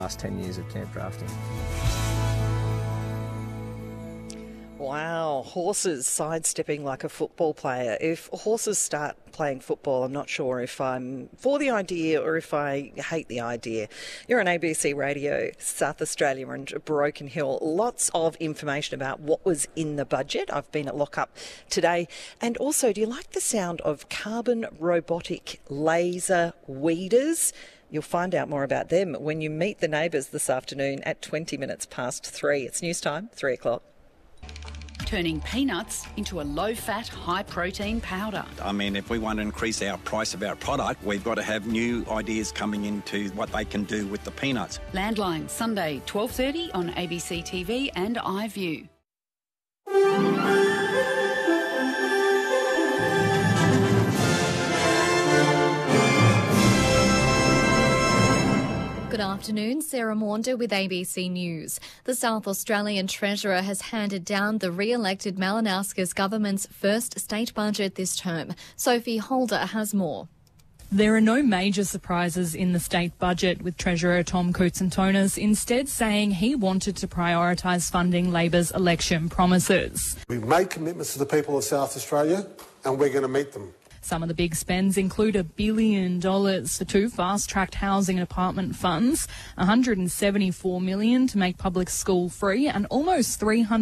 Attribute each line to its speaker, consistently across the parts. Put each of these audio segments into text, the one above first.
Speaker 1: Last 10 years of camp drafting.
Speaker 2: Wow, horses sidestepping like a football player. If horses start playing football, I'm not sure if I'm for the idea or if I hate the idea. You're on ABC Radio, South Australia and Broken Hill. Lots of information about what was in the budget. I've been at Lockup today. And also, do you like the sound of carbon robotic laser weeders? You'll find out more about them when you meet the neighbours this afternoon at 20 minutes past 3. It's news time, 3 o'clock.
Speaker 3: Turning peanuts into a low-fat, high-protein powder.
Speaker 4: I mean, if we want to increase our price of our product, we've got to have new ideas coming into what they can do with the peanuts.
Speaker 3: Landline, Sunday, 12:30 on ABC TV and iView.
Speaker 5: Good afternoon, Sarah Maunder with ABC News. The South Australian Treasurer has handed down the re-elected Malinowskis government's first state budget this term. Sophie Holder has more.
Speaker 6: There are no major surprises in the state budget, with Treasurer Tom Koutsantonis instead saying he wanted to prioritise funding Labor's election promises.
Speaker 7: We've made commitments to the people of South Australia and we're going to meet them.
Speaker 6: Some of the big spends include $1 billion for 2 fast-tracked housing and apartment funds, $174 million to make public school free, and almost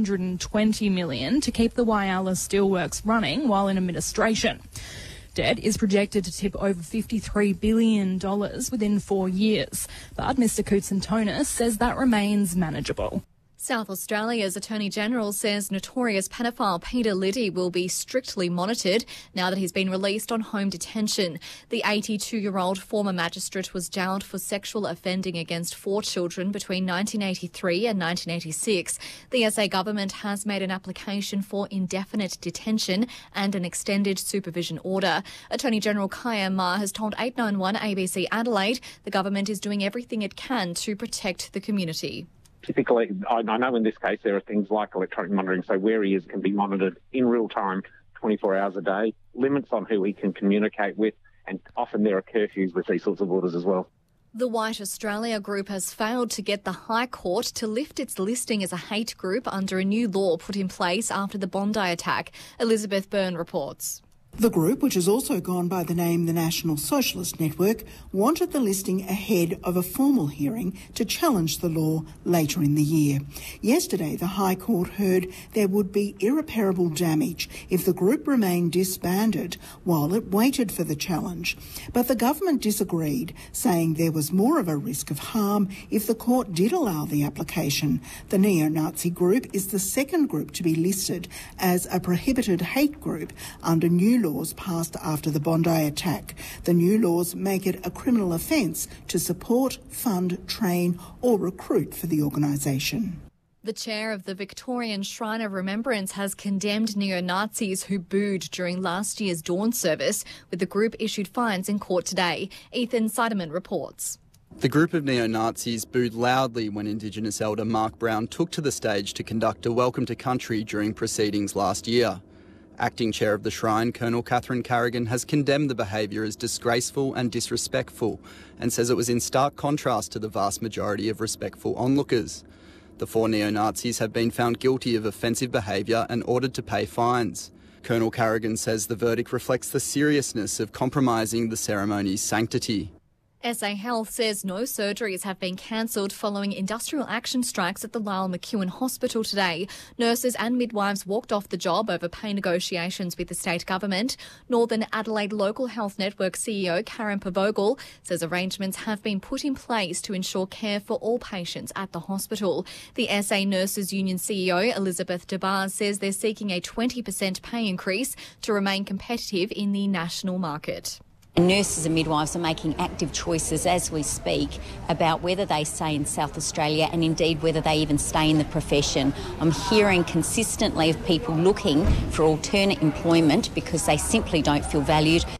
Speaker 6: $320 million to keep the Whyalla Steelworks running while in administration. Debt is projected to tip over $53 billion within 4 years, but Mr Koutsantonis says that remains manageable.
Speaker 5: South Australia's Attorney-General says notorious pedophile Peter Liddy will be strictly monitored now that he's been released on home detention. The 82-year-old former magistrate was jailed for sexual offending against 4 children between 1983 and 1986. The SA government has made an application for indefinite detention and an extended supervision order. Attorney-General Kaya Ma has told 891 ABC Adelaide the government is doing everything it can to protect the community.
Speaker 8: Typically, I know in this case there are things like electronic monitoring, so where he is can be monitored in real time, 24 hours a day, limits on who he can communicate with, and often there are curfews with these sorts of orders as well.
Speaker 5: The White Australia Group has failed to get the High Court to lift its listing as a hate group under a new law put in place after the Bondi attack. Elizabeth Byrne reports.
Speaker 9: The group, which has also gone by the name the National Socialist Network, wanted the listing ahead of a formal hearing to challenge the law later in the year. Yesterday, the High Court heard there would be irreparable damage if the group remained disbanded while it waited for the challenge. But the government disagreed, saying there was more of a risk of harm if the court did allow the application. The neo-Nazi group is the second group to be listed as a prohibited hate group under new laws passed after the Bondi attack. The new laws make it a criminal offence to support, fund, train or recruit for the organisation.
Speaker 5: The chair of the Victorian Shrine of Remembrance has condemned neo-Nazis who booed during last year's dawn service, with the group issued fines in court today. Ethan Seidemann reports.
Speaker 10: The group of neo-Nazis booed loudly when Indigenous elder Mark Brown took to the stage to conduct a welcome to country during proceedings last year. Acting Chair of the Shrine, Colonel Catherine Carrigan, has condemned the behaviour as disgraceful and disrespectful and says it was in stark contrast to the vast majority of respectful onlookers. The 4 neo-Nazis have been found guilty of offensive behaviour and ordered to pay fines. Colonel Carrigan says the verdict reflects the seriousness of compromising the ceremony's sanctity.
Speaker 5: SA Health says no surgeries have been cancelled following industrial action strikes at the Lyle McEwen Hospital today. Nurses and midwives walked off the job over pay negotiations with the state government. Northern Adelaide Local Health Network CEO Karen Pavogel says arrangements have been put in place to ensure care for all patients at the hospital. The SA Nurses Union CEO Elizabeth DeBar says they're seeking a 20% pay increase to remain competitive in the national market.
Speaker 11: Nurses and midwives are making active choices as we speak about whether they stay in South Australia and indeed whether they even stay in the profession. I'm hearing consistently of people looking for alternate employment because they simply don't feel valued.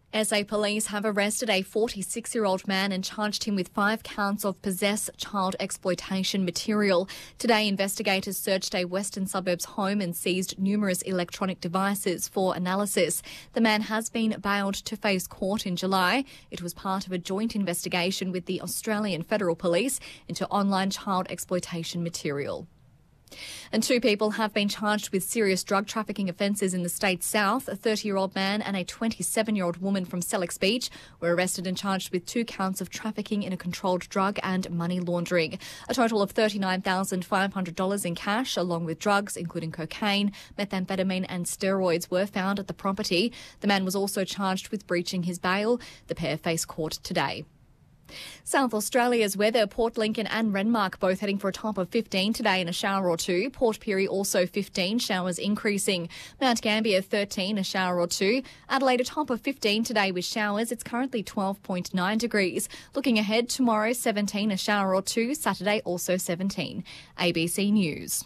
Speaker 5: SA police have arrested a 46-year-old man and charged him with 5 counts of possess child exploitation material. Today, investigators searched a Western Suburbs home and seized numerous electronic devices for analysis. The man has been bailed to face court in July. It was part of a joint investigation with the Australian Federal Police into online child exploitation material. And 2 people have been charged with serious drug trafficking offences in the state's south. A 30-year-old man and a 27-year-old woman from Sellex Beach were arrested and charged with 2 counts of trafficking in a controlled drug and money laundering. A total of $39,500 in cash, along with drugs, including cocaine, methamphetamine and steroids, were found at the property. The man was also charged with breaching his bail. The pair face court today. South Australia's weather, Port Lincoln and Renmark both heading for a top of 15 today and a shower or 2. Port Pirie also 15, showers increasing. Mount Gambier 13, a shower or 2. Adelaide a top of 15 today with showers. It's currently 12.9 degrees. Looking ahead, tomorrow 17, a shower or 2. Saturday also 17. ABC News.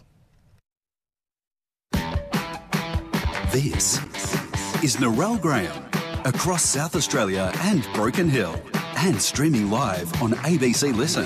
Speaker 1: This is Narelle Graham across South Australia and Broken Hill. And streaming live on ABC Listen.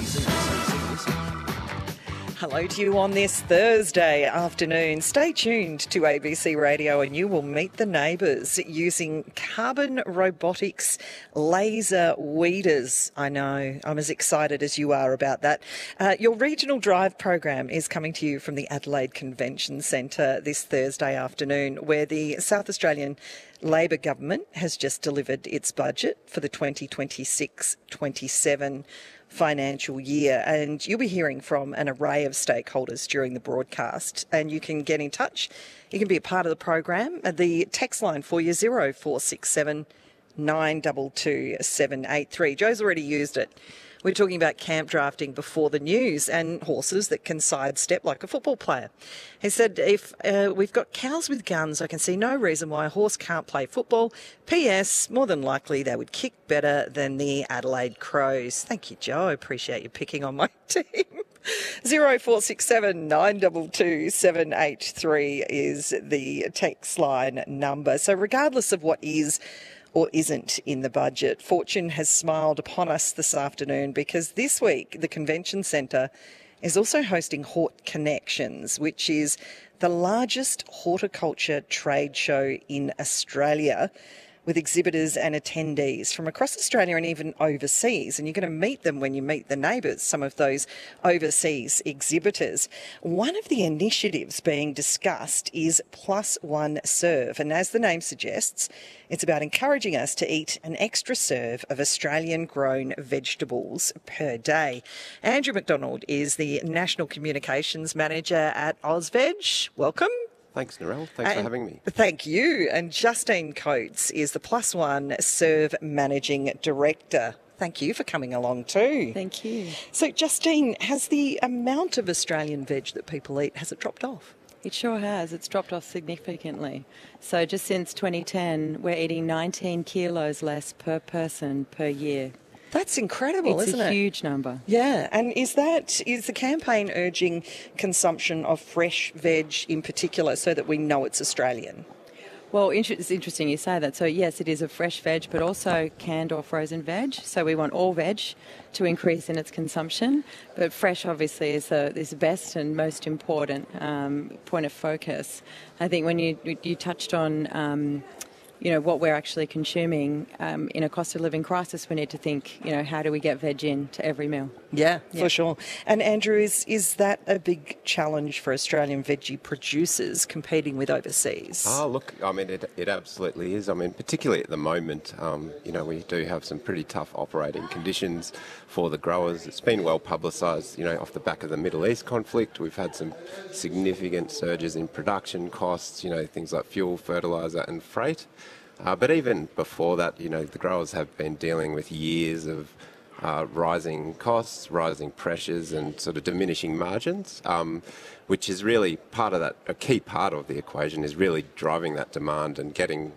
Speaker 2: Hello to you on this Thursday afternoon. Stay tuned to ABC Radio and you will meet the neighbours using carbon robotics laser weeders. I know, I'm as excited as you are about that. Your Regional Drive program is coming to you from the Adelaide Convention Centre this Thursday afternoon, where the South Australian Labor government has just delivered its budget for the 2026-27 financial year, and you'll be hearing from an array of stakeholders during the broadcast, and you can get in touch. You can be a part of the program. The text line for you, 0467 922 783. Joe's already used it. We're talking about camp drafting before the news and horses that can sidestep like a football player. He said, if we've got cows with guns, I can see no reason why a horse can't play football. P.S. More than likely they would kick better than the Adelaide Crows. Thank you, Joe. I appreciate you picking on my team. 0467 922 783 is the text line number. So regardless of what is or isn't in the budget, fortune has smiled upon us this afternoon, because this week the Convention Centre is also hosting Hort Connections, which is the largest horticulture trade show in Australia, with exhibitors and attendees from across Australia and even overseas. And you're going to meet them when you meet the neighbours, some of those overseas exhibitors. One of the initiatives being discussed is Plus One Serve. And as the name suggests, it's about encouraging us to eat an extra serve of Australian-grown vegetables per day. Andrew McDonald is the National Communications Manager at AusVeg. Welcome.
Speaker 12: Thanks, Narelle. Thanks for having me.
Speaker 2: Thank you. And Justine Coates is the Plus One Serve Managing Director. Thank you for coming along too.
Speaker 13: Thank you.
Speaker 2: So, Justine, has the amount of Australian veg that people eat, has it dropped off?
Speaker 13: It sure has. It's dropped off significantly. So just since 2010, we're eating 19 kilos less per person per year.
Speaker 2: That's incredible, isn't it?
Speaker 13: It's a huge number.
Speaker 2: Yeah, and is the campaign urging consumption of fresh veg in particular so that we know it's Australian?
Speaker 13: Well, it's interesting you say that. So, yes, it is a fresh veg, but also canned or frozen veg. So we want all veg to increase in its consumption. But fresh, obviously, is the best and most important point of focus. I think when you touched on what we're actually consuming in a cost of living crisis, we need to think, how do we get veg in to every meal?
Speaker 2: Yeah, for sure. And Andrew, is that a big challenge for Australian veggie producers competing with overseas?
Speaker 12: Oh, look, I mean, it absolutely is. I mean, particularly at the moment, we do have some pretty tough operating conditions for the growers. It's been well publicised, off the back of the Middle East conflict. We've had some significant surges in production costs, things like fuel, fertiliser and freight. But even before that, the growers have been dealing with years of rising costs, rising pressures and sort of diminishing margins, which is really part of that. A key part of the equation is really driving that demand and getting,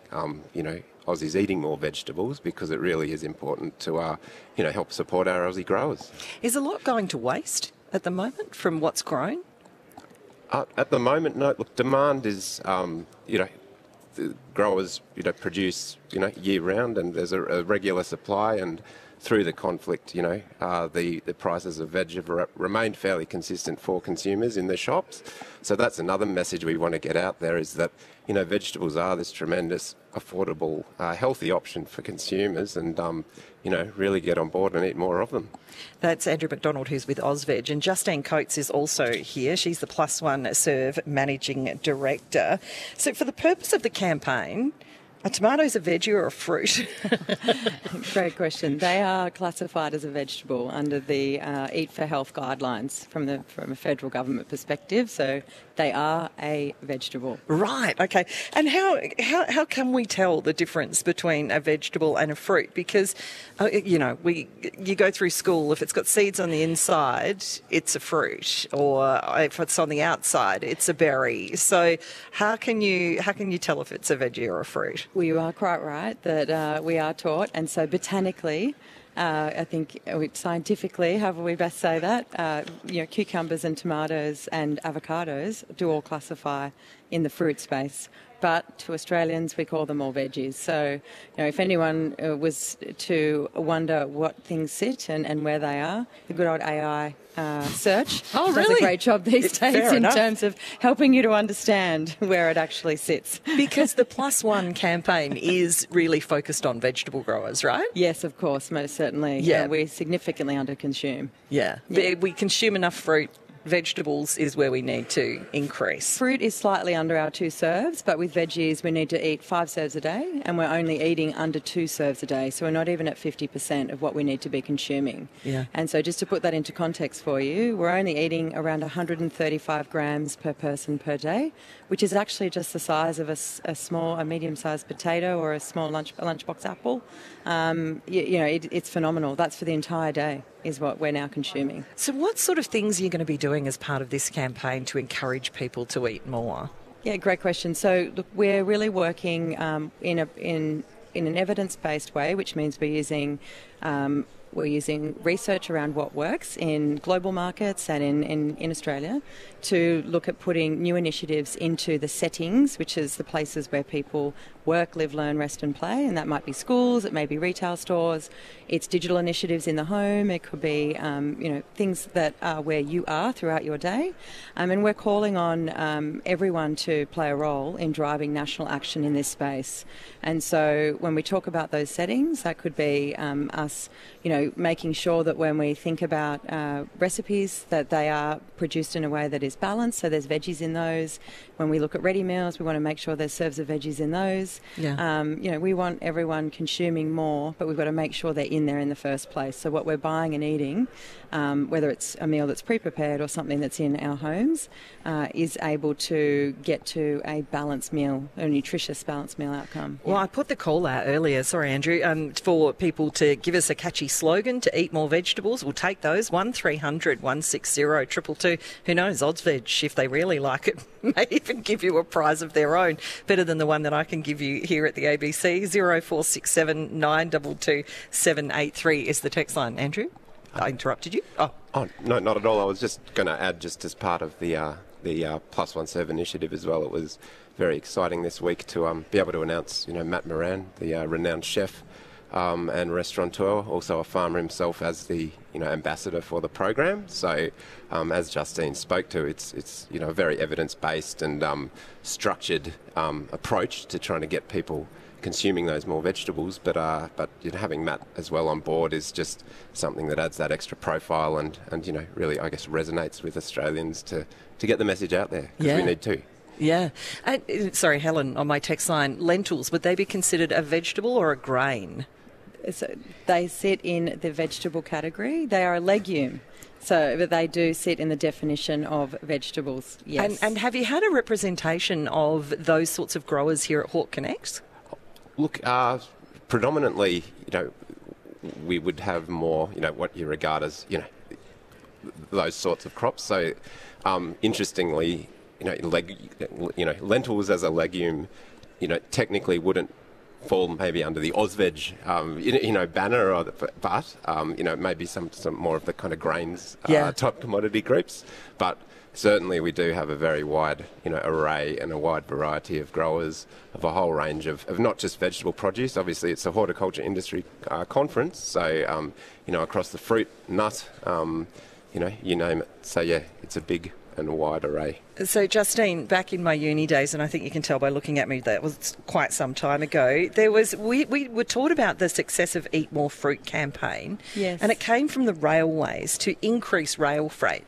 Speaker 12: Aussies eating more vegetables, because it really is important to, help support our Aussie growers.
Speaker 2: Is a lot going to waste at the moment from what's grown?
Speaker 12: At the moment, no. Look, demand is, the growers, produce, year round, and there's a regular supply, and through the conflict, the prices of veg have remained fairly consistent for consumers in the shops. So that's another message we want to get out there, is that, vegetables are this tremendous, affordable, healthy option for consumers, and, really get on board and eat more of them.
Speaker 2: That's Andrew McDonald, who's with Ozveg, and Justine Coates is also here. She's the Plus One Serve Managing Director. So for the purpose of the campaign, are tomatoes a veggie or a fruit?
Speaker 13: Great question. They are classified as a vegetable under the Eat for Health guidelines from a federal government perspective. So they are a vegetable.
Speaker 2: Right. Okay. And how can we tell the difference between a vegetable and a fruit? Because you go through school, if it's got seeds on the inside, it's a fruit, or if it's on the outside, it's a berry. So how can you tell if it's a veggie or a fruit?
Speaker 13: Well, you are quite right that we are taught, and so botanically, I think scientifically, however we best say that, cucumbers and tomatoes and avocados do all classify in the fruit space. But to Australians, we call them all veggies. So, if anyone was to wonder what things sit and where they are, the good old AI search does a great job these days in terms of helping you to understand where it actually sits.
Speaker 2: Because the Plus One campaign is really focused on vegetable growers, right?
Speaker 13: Yes, of course, most certainly.
Speaker 2: Yeah.
Speaker 13: We significantly underconsume.
Speaker 2: Yeah. We consume enough fruit. Vegetables is where we need to increase.
Speaker 13: Fruit is slightly under our 2 serves, but with veggies we need to eat 5 serves a day, and we're only eating under 2 serves a day, so we're not even at 50% of what we need to be consuming.
Speaker 2: Yeah.
Speaker 13: And so just to put that into context for you, we're only eating around 135 grams per person per day, which is actually just the size of a medium-sized potato or a small lunchbox apple. It's phenomenal. That's for the entire day, is what we're now consuming.
Speaker 2: So what sort of things are you going to be doing as part of this campaign to encourage people to eat more?
Speaker 13: Yeah, great question. So look, we're really working in an evidence-based way, which means we're using research around what works in global markets and in Australia to look at putting new initiatives into the settings, which is the places where people work, live, learn, rest and play, and that might be schools, it may be retail stores, it's digital initiatives in the home, it could be things that are where you are throughout your day, and we're calling on everyone to play a role in driving national action in this space. And so when we talk about those settings, that could be us making sure that when we think about recipes, that they are produced in a way that is balanced, so there's veggies in those. When we look at ready meals, we want to make sure there's serves of veggies in those.
Speaker 2: Yeah.
Speaker 13: We want everyone consuming more, but we've got to make sure they're in there in the first place. So what we're buying and eating, whether it's a meal that's pre-prepared or something that's in our homes, is able to get to a balanced meal, a nutritious balanced meal outcome.
Speaker 2: Well, I put the call out earlier, sorry Andrew, for people to give us a catchy slogan to eat more vegetables. We'll take those, 1300 160 222. Who knows, Ozveg, if they really like it, may even give you a prize of their own, better than the one that I can give you here at the ABC. 0467 922 783 is the text line. Andrew, I interrupted you.
Speaker 12: Oh, no, not at all. I was just going to add, just as part of the Plus One Serve initiative as well, it was very exciting this week to be able to announce, Matt Moran, the renowned chef and restaurateur, also a farmer himself, as the ambassador for the program. So as Justine spoke to, it's a very evidence-based and structured approach to trying to get people consuming those more vegetables, but having Matt as well on board is just something that adds that extra profile and really, I guess, resonates with Australians to get the message out there, because we need to.
Speaker 2: Yeah. Sorry, Helen, on my text line, lentils, would they be considered a vegetable or a grain?
Speaker 13: So they sit in the vegetable category. They are a legume. But they do sit in the definition of vegetables, yes.
Speaker 2: And have you had a representation of those sorts of growers here at Hawke Connect?
Speaker 12: Look, predominantly, we would have more, what you regard as, those sorts of crops. So, interestingly, lentils as a legume, technically wouldn't fall maybe under the Ozveg, banner, but maybe some more of the kind of grains type commodity groups. But certainly we do have a very wide, array and a wide variety of growers of a whole range of not just vegetable produce. Obviously, it's a horticulture industry conference, so across the fruit, nut, you name it. So yeah, it's a big and wide array.
Speaker 2: So, Justine, back in my uni days, and I think you can tell by looking at me that was quite some time ago, we were taught about the success of Eat More Fruit campaign.
Speaker 13: Yes.
Speaker 2: And it came from the railways to increase rail freight.